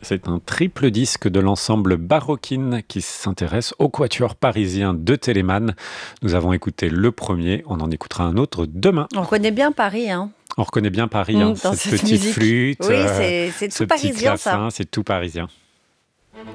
C'est un triple disque de l'ensemble Baroquine qui s'intéresse au quatuor parisien de Telemann. Nous avons écouté le premier, on en écoutera un autre demain. On reconnaît bien Paris, hein. On reconnaît bien Paris, Dans cette cette petite musique. flûte, Oui, c'est ce tout petit parisien, ça. clavecin, c'est tout parisien.